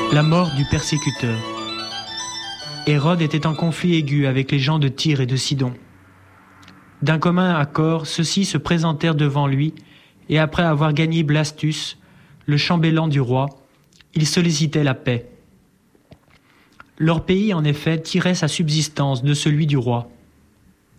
La mort du persécuteur. Hérode était en conflit aigu avec les gens de Tyr et de Sidon. D'un commun accord, ceux-ci se présentèrent devant lui, et après avoir gagné Blastus, le chambellan du roi, ils sollicitaient la paix. Leur pays, en effet, tirait sa subsistance de celui du roi.